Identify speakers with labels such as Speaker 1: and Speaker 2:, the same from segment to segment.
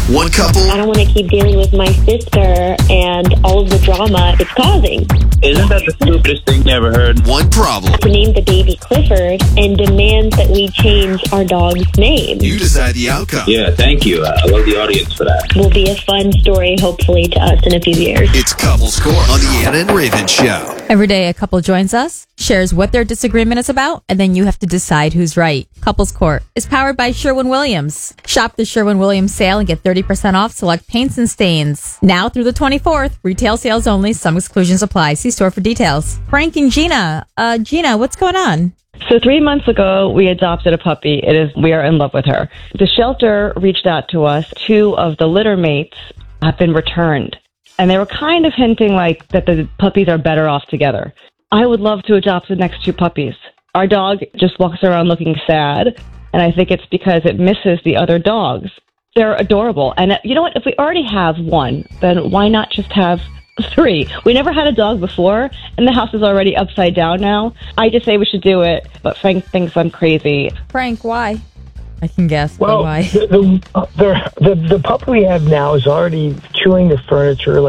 Speaker 1: One couple.
Speaker 2: I don't want to keep dealing with my sister and all of the drama it's causing.
Speaker 3: Isn't that the stupidest thing you ever heard?
Speaker 1: One problem.
Speaker 2: To name the baby Clifford and demand that we change our dog's name.
Speaker 1: You decide the outcome.
Speaker 3: Yeah, thank you. I love the audience for that.
Speaker 2: Will be a fun story, hopefully, to us in a few years.
Speaker 1: It's Couples Court on the Anna and Raven Show.
Speaker 4: Every day a couple joins us, shares what their disagreement is about, and then you have to decide who's right. Couples Court is powered by Sherwin-Williams. Shop the Sherwin-Williams sale and get 30% off select paints and stains. Now through the 24th, retail sales only, some exclusions apply. See store for details. Frank and Gina. Gina, what's going on?
Speaker 5: So 3 months ago, we adopted a puppy. We are in love with her. The shelter reached out to us. 2 of the litter mates have been returned. And they were kind of hinting like that the puppies are better off together. I would love to adopt the next 2 puppies. Our dog just walks around looking sad, and I think it's because it misses the other dogs. They're adorable. And you know what? If we already have 1, then why not just have 3? We never had a dog before, and the house is already upside down now. I just say we should do it, but Frank thinks I'm crazy.
Speaker 4: Frank, why? I can guess, but
Speaker 6: Well,
Speaker 4: why?
Speaker 6: the pup we have now is already chewing the furniture.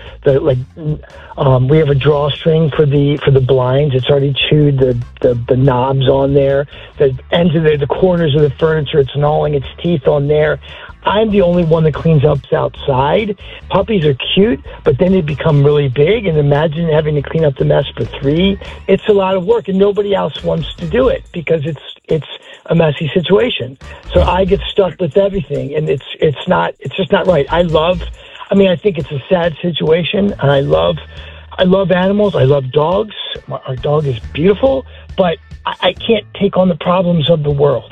Speaker 6: We have a drawstring for the blinds. It's already chewed the knobs on there. The ends of the corners of the furniture. It's gnawing its teeth on there. I'm the only one that cleans up outside. Puppies are cute, but then they become really big. And imagine having to clean up the mess for 3. It's a lot of work, and nobody else wants to do it because it's a messy situation. So I get stuck with everything, and it's just not right. I think it's a sad situation, and I love animals. I love dogs. Our dog is beautiful, but I can't take on the problems of the world.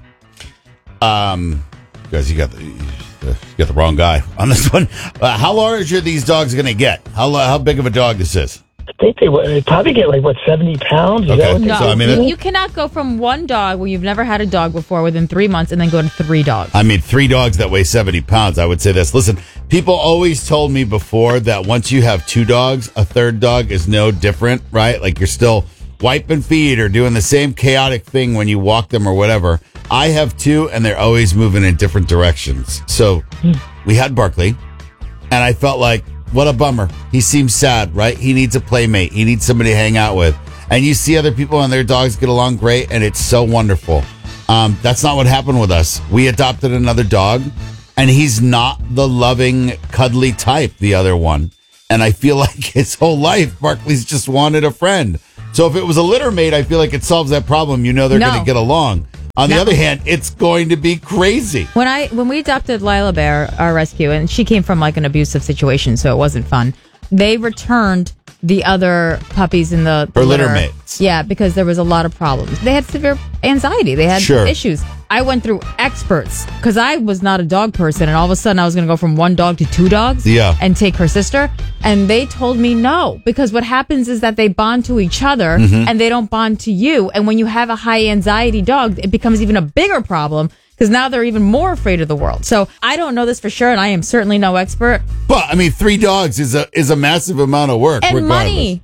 Speaker 7: Guys, you got the wrong guy on this one. How large are these dogs going to get? How big of a dog this is?
Speaker 6: I think they probably get 70 pounds. Is that what they
Speaker 4: No,
Speaker 7: So, I mean,
Speaker 4: you cannot go from 1 dog where you've never had a dog before within 3 months and then go to 3 dogs.
Speaker 7: 3 dogs that weigh 70 pounds. I would say this. Listen, people always told me before that once you have 2 dogs, a 3rd dog is no different, right? Like you're still wiping feet or doing the same chaotic thing when you walk them or whatever. I have 2, and they're always moving in different directions. So we had Barkley, and I felt like, what a bummer. He seems sad, right? He needs a playmate. He needs somebody to hang out with. And you see other people and their dogs get along great, and it's so wonderful. That's not what happened with us. We adopted another dog, and he's not the loving, cuddly type, the other one. And I feel like his whole life, Barkley's just wanted a friend. So if it was a litter mate, I feel like it solves that problem. You know they're going to get along. On the other hand, it's going to be crazy.
Speaker 4: When we adopted Lila Bear, our rescue, and she came from an abusive situation, so it wasn't fun. They returned the other puppies in the
Speaker 7: litter mates.
Speaker 4: Yeah, because there was a lot of problems. They had severe anxiety. They had issues. I went through experts because I was not a dog person, and all of a sudden I was going to go from 1 dog to 2 dogs and take her sister. And they told me no, because what happens is that they bond to each other and they don't bond to you. And when you have a high anxiety dog, it becomes even a bigger problem because now they're even more afraid of the world. So I don't know this for sure, and I am certainly no expert.
Speaker 7: But 3 dogs is a massive amount of work.
Speaker 4: And
Speaker 7: regardless.
Speaker 4: money.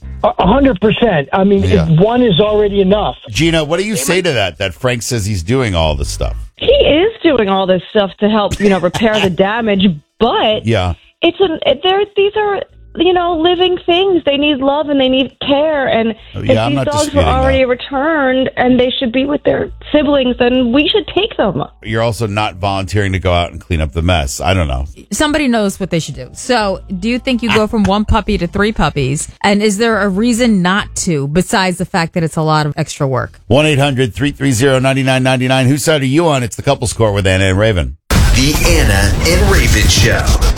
Speaker 6: 100%. 1 is already enough.
Speaker 7: Gina, what do you say to that Frank says he's doing all this stuff?
Speaker 5: He is doing all this stuff to help, repair the damage, but these are living things. They need love and they need care. And if these dogs were already returned and they should be with their siblings, then we should take them.
Speaker 7: You're also not volunteering to go out and clean up the mess. I don't know.
Speaker 4: Somebody knows what they should do. So do you think you go from 1 puppy to 3 puppies? And is there a reason not to, besides the fact that it's a lot of extra work?
Speaker 7: 1-800-330-9999. Whose side are you on? It's the Couples Court with Anna and Raven.
Speaker 1: The Anna and Raven Show.